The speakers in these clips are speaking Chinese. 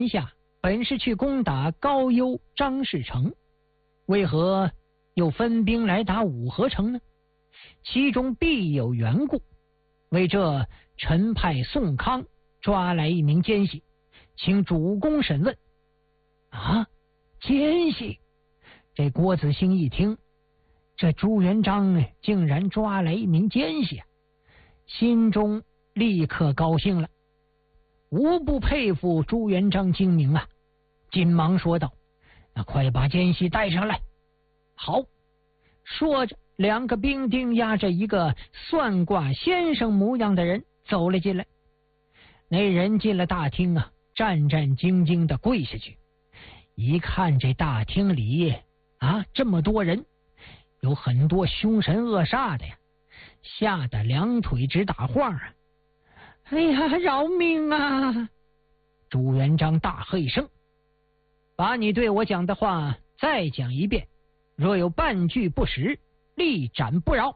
下本是去攻打高邮张士诚，为何又分兵来打五河城呢？其中必有缘故。为这，臣派宋康抓来一名奸细，请主公审问。啊，奸细！这郭子兴一听，这朱元璋竟然抓来一名奸细，心中立刻高兴了，无不佩服朱元璋精明啊！紧忙说道：“那快把奸细带上来。”好，说着，两个兵丁押着一个算卦先生模样的人走了进来。那人进了大厅啊，战战兢兢地跪下去。一看这大厅里啊，这么多人，有很多凶神恶煞的呀，吓得两腿直打晃啊！哎呀，饶命啊！朱元璋大喝一声：“把你对我讲的话再讲一遍，若有半句不实，立斩不饶。”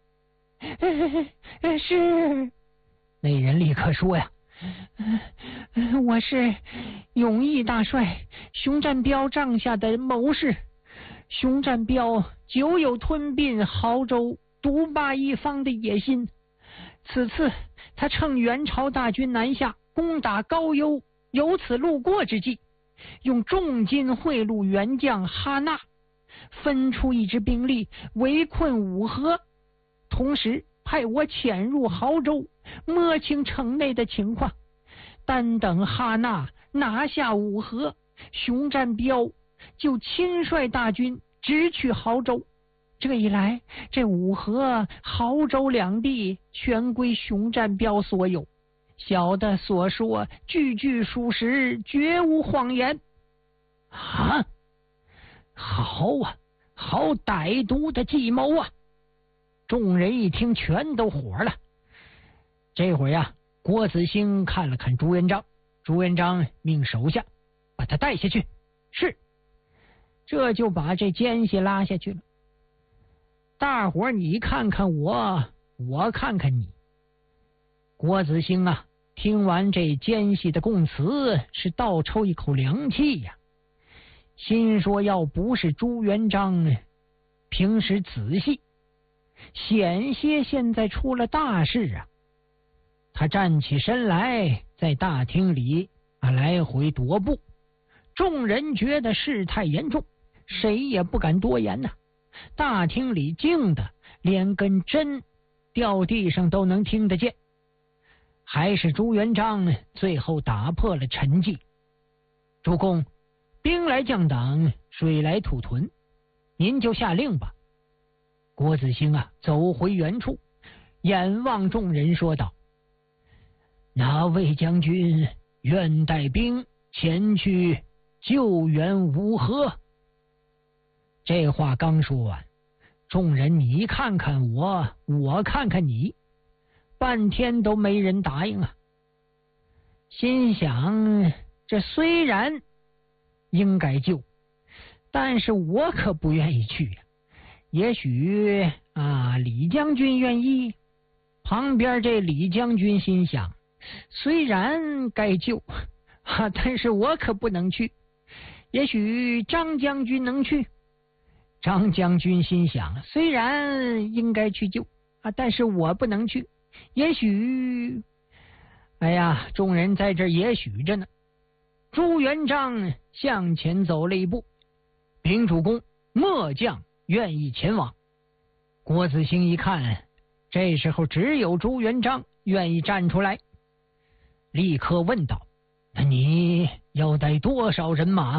是。那人立刻说呀：“我是永义大帅熊占彪帐下的谋士。熊占彪久有吞并亳州、独霸一方的野心。此次他趁元朝大军南下攻打高邮，有此路过之际，用重金贿赂元将哈纳，分出一支兵力围困五河，同时派我潜入亳州，摸清城内的情况。但等哈纳拿下五河，熊占彪就亲率大军直取亳州。这一来，这五河、亳州两地全归熊占彪所有。小的所说句句属实，绝无谎言。”啊，好啊，好歹毒的计谋啊！众人一听，全都火了。这会儿呀，郭子兴看了看朱元璋，朱元璋命手下把他带下去。是，这就把这奸细拉下去了。大伙儿你看看我，我看看你。郭子兴啊，听完这奸细的供词，是倒抽一口凉气呀，心说要不是朱元璋平时仔细，险些现在出了大事啊！他站起身来，在大厅里来回踱步。众人觉得事态严重，谁也不敢多言呐。大厅里静的连根针掉地上都能听得见。还是朱元璋最后打破了沉寂。主公，兵来将挡，水来土屯，您就下令吧。郭子兴啊，走回原处，眼望众人说道：“哪位将军愿带兵前去救援五河？”这话刚说完，众人你看看我，我看看你，半天都没人答应啊。心想，这虽然应该救，但是我可不愿意去呀。也许李将军愿意。旁边这李将军心想，虽然该救但是我可不能去。也许张将军能去。张将军心想，虽然应该去救但是我不能去。也许，哎呀，众人在这也许着呢。朱元璋向前走了一步：“禀主公，末将愿意前往。”郭子兴一看，这时候只有朱元璋愿意站出来，立刻问道：“那你要带多少人马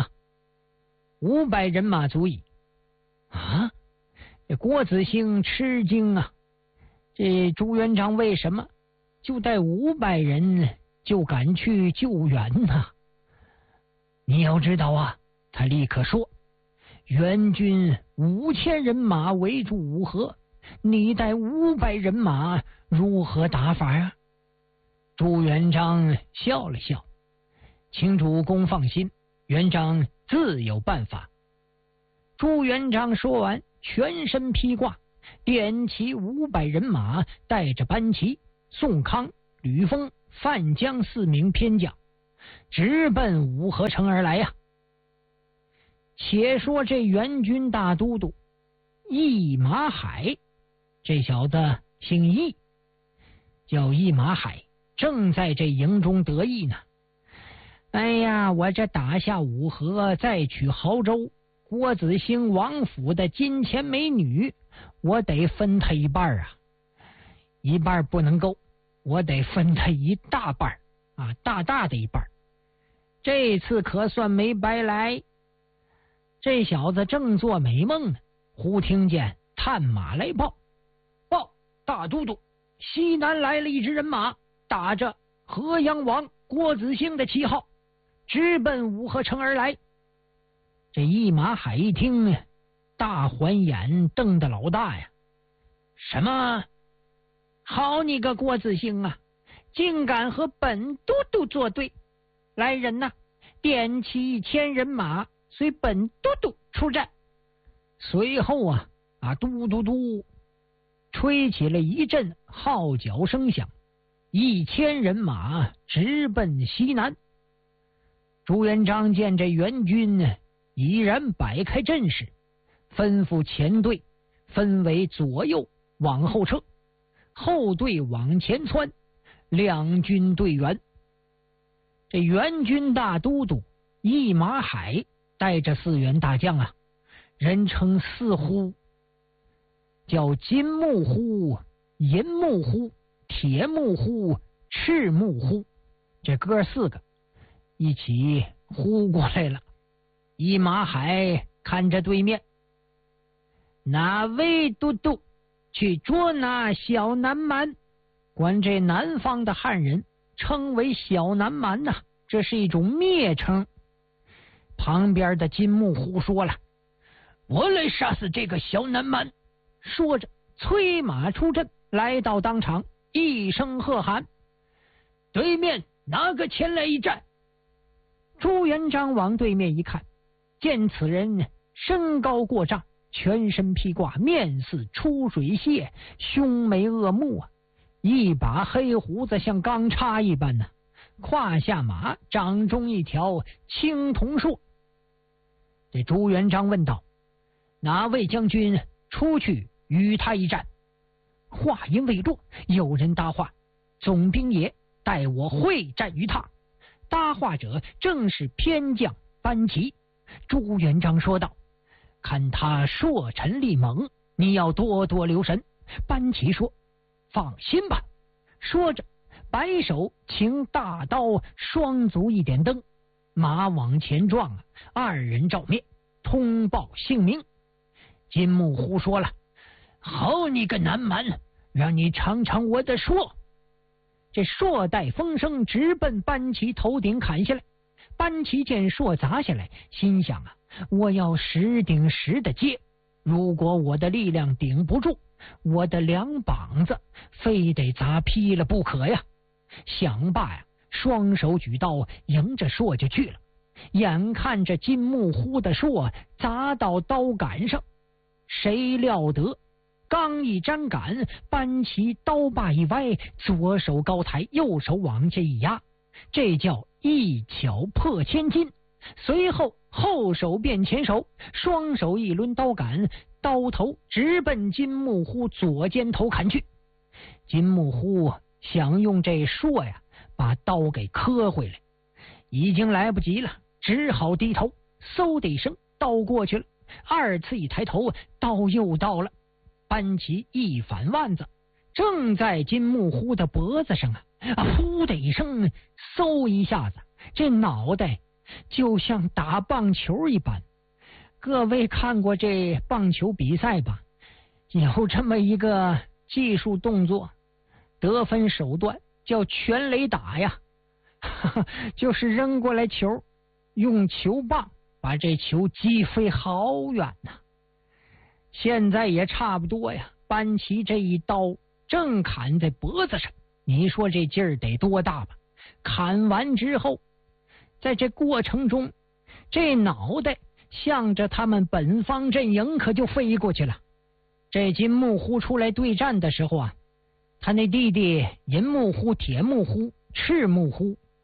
？”500人马足矣。啊！这郭子兴吃惊啊！这朱元璋为什么就带500人就敢去救援呢？你要知道啊，他立刻说：“援军5000人马围住五河，你带500人马如何打法啊？”朱元璋笑了笑：“请主公放心，元璋自有办法。”朱元璋说完，全身披挂，点齐500人马，带着班旗、宋康、吕封、范江4名偏将， 直奔五河城而来呀。且说这援军大都督易马海，这小子姓易，叫易马海，正在这营中得意呢。哎呀，我这打下五河，再取亳州，郭子兴王府的金钱美女，我得分他一半啊！一半不能够，我得分他一大半啊，大大的一半。这次可算没白来。这小子正做美梦呢，忽听见探马来报：大都督，西南来了一支人马，打着河阳王郭子兴的旗号，直奔五河城而来。这一马海一听，大环眼瞪得老大呀！什么？好你个郭子兴啊，竟敢和本都督作对！来人呐，点起1000人马，随本都督出战。随后嘟嘟嘟，吹起了一阵号角声响，1000人马直奔西南。朱元璋见这援军已然摆开阵势，吩咐前队分为左右往后撤，后队往前窜，两军队员。这援军大都督易马海带着4员大将人称4呼，叫金木呼、银木呼、铁木呼、赤木呼，这哥4个一起呼过来了。易马海看着对面，哪位都督去捉拿小南蛮？管这南方的汉人称为小南蛮呐，这是一种蔑称。旁边的金木呼说了：我来杀死这个小南蛮。说着催马出阵，来到当场，一声喝喊：对面哪个前来一战？朱元璋往对面一看，见此人身高过丈，全身披挂，面似出水蟹，凶眉恶目一把黑胡子像钢叉一般胯下马掌中一条青铜槊。这朱元璋问道：哪位将军出去与他一战？话音未落，有人搭话：总兵爷，待我会战于他。搭话者正是偏将班旗。朱元璋说道：看他硕沉力猛，你要多多留神。班旗说：放心吧。说着摆手，请大刀双足一点灯，马往前撞2人照面，通报姓名。金木呼说了：好你个南蛮，让你尝尝我的槊。这槊带风声直奔班旗头顶砍下来。班旗见槊砸下来，心想我要10顶10的接，如果我的力量顶不住，我的2膀子非得砸劈了不可呀。想罢双手举刀迎着槊就去了。眼看着金木呼的槊砸到刀杆上，谁料得刚一沾杆，班旗刀把一歪，左手高抬，右手往下一压，这叫一巧破千金。随后后手变前手，双手一抡刀杆，刀头直奔金木呼左肩头砍去。金木呼想用这槊把刀给磕回来，已经来不及了，只好低头，嗖的一声，刀过去了。2次一抬头，刀又到了。班旗一反腕子，正在金木呼的脖子上呼的一声，嗖一下子，这脑袋就像打棒球一般。各位看过这棒球比赛吧？有这么一个技术动作，得分手段叫全垒打呀，就是扔过来球，用球棒把这球击飞好远现在也差不多呀。班旗这一刀正砍在脖子上，你说这劲儿得多大吧？砍完之后，在这过程中，这脑袋向着他们本方阵营可就飞过去了。这金木呼出来对战的时候他那弟弟银木呼、铁木呼、赤木呼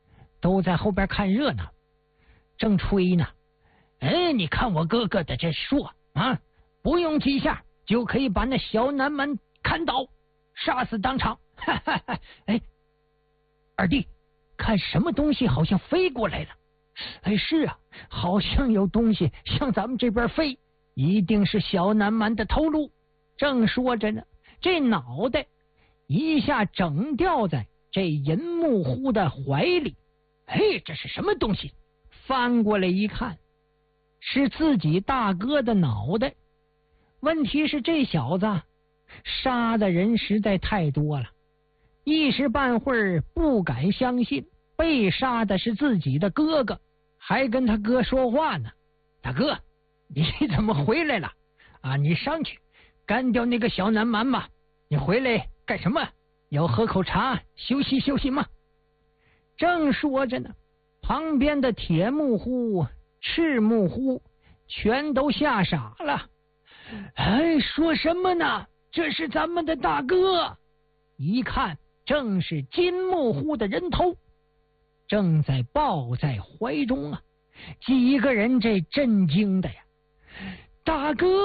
都在后边看热闹，正吹呢。哎，你看我哥哥的这槊啊，不用几下就可以把那小南蛮砍倒，杀死当场。哈哈哈！哎，二弟，看什么东西好像飞过来了？哎，是啊，好像有东西向咱们这边飞，一定是小南蛮的头颅。正说着呢，这脑袋一下整掉在这银木狐的怀里。嘿，这是什么东西？翻过来一看，是自己大哥的脑袋。问题是这小子杀的人实在太多了，一时半会儿不敢相信被杀的是自己的哥哥，还跟他哥说话呢。大哥，你怎么回来了啊？你上去干掉那个小南蛮吧。你回来干什么？要喝口茶休息休息吗？正说着呢，旁边的铁木狐、赤木狐全都吓傻了。哎，说什么呢？这是咱们的大哥！一看，正是金木狐的人头，正在抱在怀中啊！几个人这震惊的呀，大哥！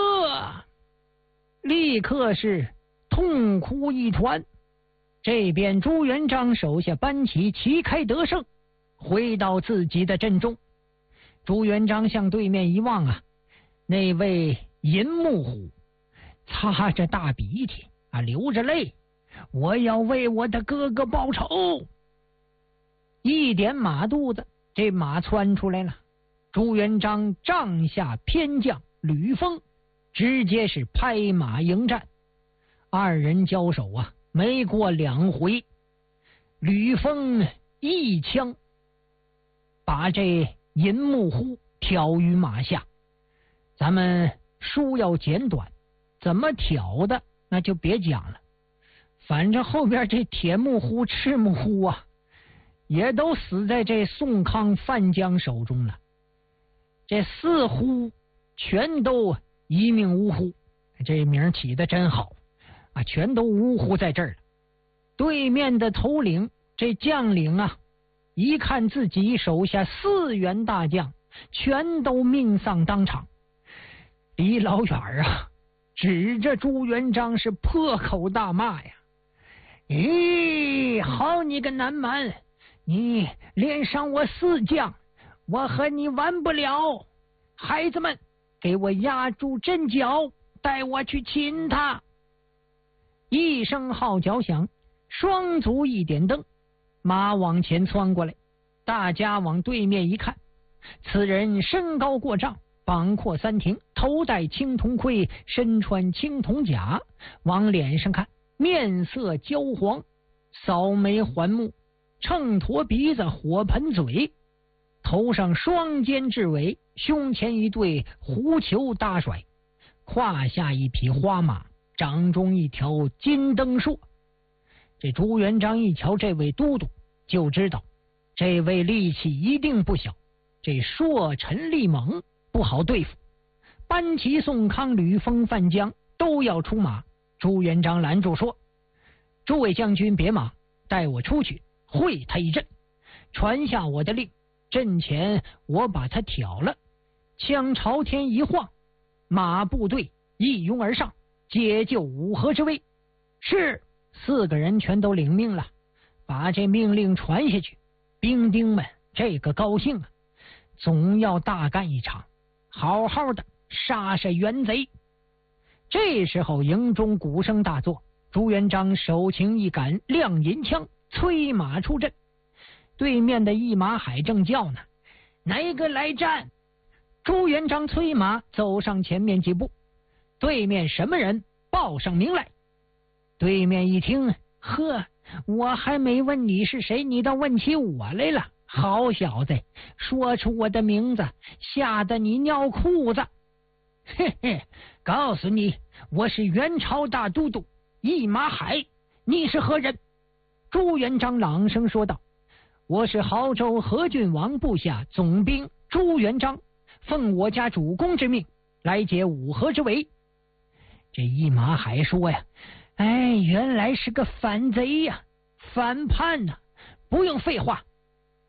立刻是痛哭一团。这边朱元璋手下班旗旗开得胜，回到自己的阵中。朱元璋向对面一望啊，那位银木狐擦着大鼻涕啊，流着泪，我要为我的哥哥报仇。一点马肚子，这马窜出来了。朱元璋帐下偏将吕封直接是拍马迎战，二人交手啊，没过2回，吕封一枪把这银木狐挑于马下。咱们书要简短，怎么挑的那就别讲了。反正后边这铁木狐、赤木狐啊，也都死在这宋康范江手中了。这4狐全都一命呜呼，这名起的真好啊，全都呜呼在这儿了。对面的头领这将领啊，一看自己手下4员大将全都命丧当场，离老远啊，指着朱元璋是破口大骂呀！咦，好你个南蛮，你连上我4将，我和你完不了！孩子们，给我压住阵脚，带我去擒他！一声号角响，双足一点蹬，马往前窜过来。大家往对面一看，此人身高过丈，膀阔3庭，头戴青铜盔，身穿青铜甲，往脸上看，面色焦黄，扫眉环目，秤砣鼻子，火盆嘴，头上双尖雉尾，胸前一对狐裘搭甩，胯下一匹花马，掌中一条金灯槊。这朱元璋一瞧这位都督，就知道这位力气一定不小，这槊沉力猛，不好对付。班旗、宋康、吕封、范江都要出马，朱元璋拦住说：诸位将军别马，带我出去会他一阵，传下我的令，阵前我把他挑了，枪朝天一晃，马部队一拥而上，解救五河之危。是，4个人全都领命了，把这命令传下去。兵丁们这个高兴啊，总要大干一场，好好的杀杀元贼。这时候营中鼓声大作，朱元璋手擎一杆亮银枪，催马出阵。对面的一马海正叫呢，哪个来战？朱元璋催马走上前面几步，对面什么人？报上名来。对面一听，呵，我还没问你是谁，你倒问起我来了。好小子，说出我的名字，吓得你尿裤子。嘿嘿，告诉你，我是元朝大都督一马海，你是何人？朱元璋朗声说道：我是亳州何郡王部下总兵朱元璋，奉我家主公之命来解五河之围。这一马海说呀，哎，原来是个反贼呀，反叛呐！不用废话，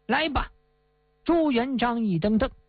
来吧。朱元璋一蹬蹬，